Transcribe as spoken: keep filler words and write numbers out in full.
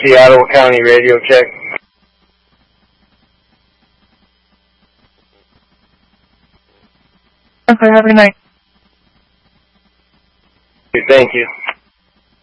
C, Ottawa County radio check. Okay, have a good night. Thank you.